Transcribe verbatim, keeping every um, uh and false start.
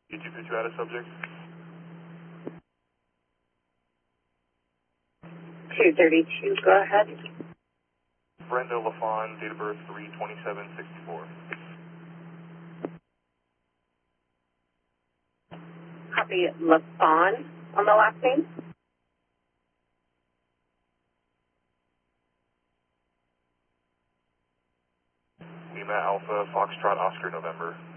Did you put you out a subject? two thirty-two, go ahead. Brenda LaFawn, date of birth three twenty-seven sixty-four. Copy LaFawn on the last name. Lima Alpha Foxtrot Oscar November.